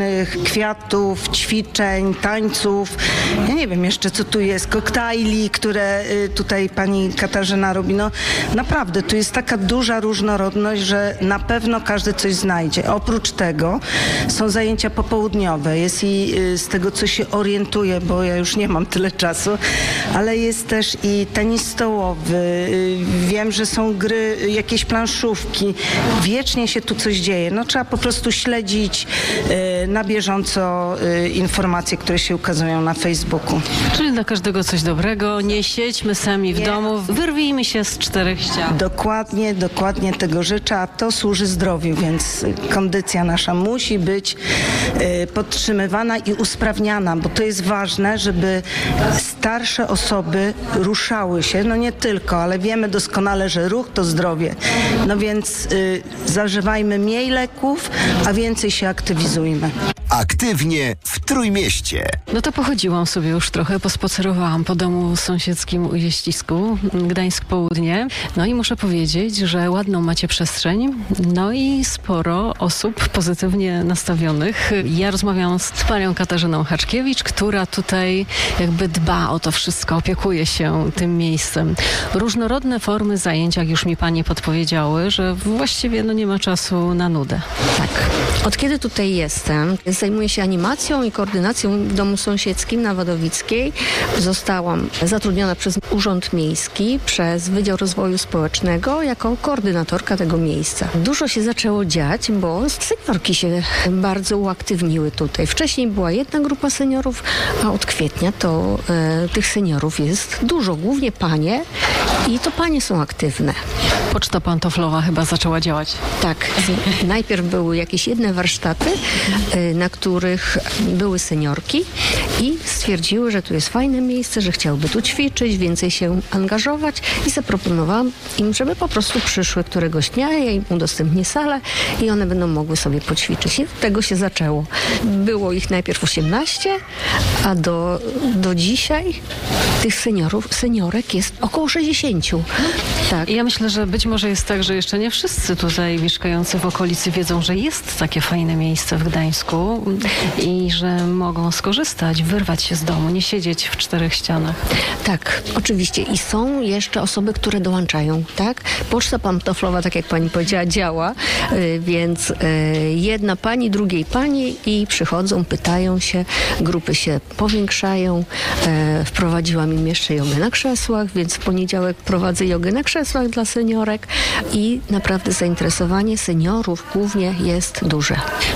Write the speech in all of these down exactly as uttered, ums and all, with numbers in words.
kwiatów, ćwiczeń, tańców. Ja nie wiem jeszcze, co tu jest. Koktajli, które tutaj pani Katarzyna robi. No naprawdę, tu jest taka duża różnorodność, że na pewno każdy coś znajdzie. Oprócz tego są zajęcia popołudniowe. Jest i z tego, co się orientuję, bo ja już nie mam tyle czasu, ale jest też i tenis stołowy. Wiem, że są gry, jakieś planszówki. Wiecznie się tu coś dzieje. No trzeba po prostu śledzić na bieżąco informacje, które się ukazują na Facebooku. Czyli dla każdego coś dobrego. Nie siedźmy sami w nie. domu. Wyrwijmy się z czterech ścian. Dokładnie, dokładnie tego życzę, a to służy zdrowiu, więc kondycja nasza musi być podtrzymywana i usprawniana, bo to jest ważne, żeby starsze osoby ruszały się, no nie tylko, ale wiemy doskonale, że ruch to zdrowie. No więc y, zażywajmy mniej leków, a więcej się aktywizujmy. Aktywnie w Trójmieście. No to pochodziłam sobie już trochę, pospacerowałam po domu sąsiedzkim u Jeźcisku, Gdańsk Południe. No i muszę powiedzieć, że ładną macie przestrzeń, no i sporo osób pozytywnie nastawionych. Ja rozmawiałam z panią Katarzyną Haczkiewicz, która tutaj jakby dba o to wszystko, opiekuje się tym miejscem. Różnorodne formy zajęć, jak już mi panie podpowiedziały, że właściwie no nie ma czasu na nudę. Tak. Od kiedy tutaj jestem, zajmuję się animacją i koordynacją w domu sąsiedzkim na Wadowickiej. Zostałam zatrudniona przez Urząd Miejski, przez Wydział Rozwoju Społecznego jako koordynatorka tego miejsca. Dużo się zaczęło dziać, bo seniorki się bardzo uaktywniły tutaj. Wcześniej była jedna grupa seniorów, a od kwietnia to e, tych seniorów jest dużo, głównie panie i to panie są aktywne. Poczta pantoflowa chyba zaczęła działać. Tak. Najpierw były jakieś jedne warsztaty, e, na których były seniorki i stwierdziły, że tu jest fajne miejsce, że chciałyby tu ćwiczyć, więcej się angażować i zaproponowałam im, żeby po prostu przyszły któregoś dnia, ja im udostępnię salę i one będą mogły sobie poćwiczyć. I od tego się zaczęło. Było ich najpierw osiemnaście, a do, do dzisiaj tych seniorów, seniorek jest około sześćdziesięciu. Tak. Ja myślę, że być może jest tak, że jeszcze nie wszyscy tutaj mieszkający w okolicy wiedzą, że jest takie fajne miejsce w Gdańsku i że mogą skorzystać, wyrwać się z domu, nie siedzieć w czterech ścianach. Tak, oczywiście. I są jeszcze osoby, które dołączają, tak? Poczta pantoflowa, tak jak pani powiedziała, działa, yy, więc yy, jedna pani, drugiej pani i przychodzą, pytają się, grupy się powiększają. Yy, wprowadziłam im jeszcze jogę na krzesłach, więc w poniedziałek prowadzę jogę na krzesłach dla seniorek i naprawdę zainteresowanie seniorów głównie jest duże.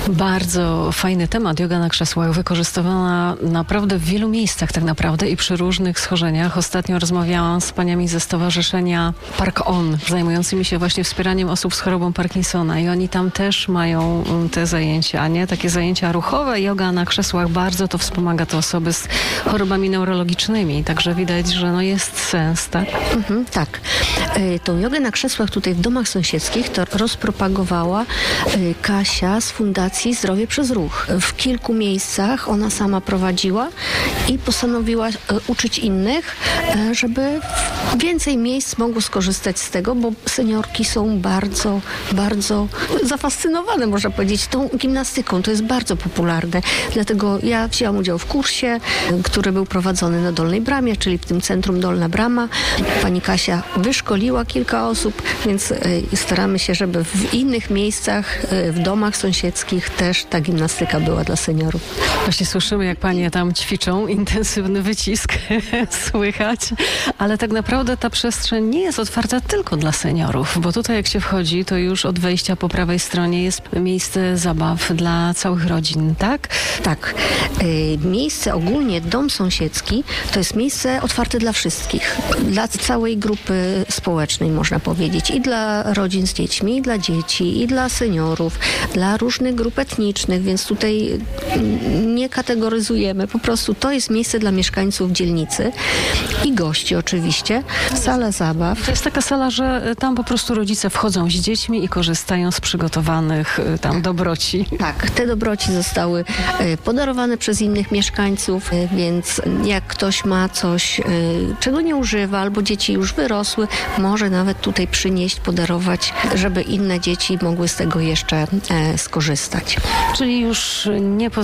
Bardzo fajny temat, joga na krzesłach, wykorzystywana naprawdę w wielu miejscach tak naprawdę i przy różnych schorzeniach. Ostatnio rozmawiałam z paniami ze stowarzyszenia Park On, zajmującymi się właśnie wspieraniem osób z chorobą Parkinsona i oni tam też mają te zajęcia, nie? Takie zajęcia ruchowe, joga na krzesłach, bardzo to wspomaga te osoby z chorobami neurologicznymi, także widać, że no jest sens, tak? Mhm, tak. Y, tą jogę na krzesłach tutaj w domach sąsiedzkich to rozpropagowała y, Kasia z Fundacji Zdrowie przez Ruch. W kilku miejscach ona sama prowadziła i postanowiła y, uczyć innych, y, żeby więcej miejsc mogło skorzystać z tego, bo seniorki są bardzo, bardzo zafascynowane, można powiedzieć, tą gimnastyką. To jest bardzo popularne. Dlatego ja wzięłam udział w kursie, y, który był prowadzony na Dolnej Bramie, czyli w tym centrum Dolna Brama. Pani Kasia wyszkoliła kilka osób, więc y, staramy się, żeby w innych miejscach, y, w domach sąsiedzkich też ta gimnastyka była dla seniorów. Właśnie słyszymy, jak panie tam ćwiczą, intensywny wycisk słychać, ale tak naprawdę ta przestrzeń nie jest otwarta tylko dla seniorów, bo tutaj jak się wchodzi, to już od wejścia po prawej stronie jest miejsce zabaw dla całych rodzin, tak? Tak. Y, miejsce ogólnie, dom sąsiedzki, to jest miejsce otwarte dla wszystkich, dla całej grupy społecznej, można powiedzieć, i dla rodzin z dziećmi, i dla dzieci, i dla seniorów, dla różnych grup etnicznych, więc tutaj nie kategoryzujemy, po prostu to jest miejsce dla mieszkańców dzielnicy i gości oczywiście, sala zabaw. To jest taka sala, że tam po prostu rodzice wchodzą z dziećmi i korzystają z przygotowanych tam dobroci. Tak, te dobroci zostały podarowane przez innych mieszkańców, więc jak ktoś ma coś, czego nie używa, albo dzieci już wyrosły, może nawet tutaj przynieść, podarować, żeby inne dzieci mogły z tego jeszcze e, skorzystać. Czyli już nie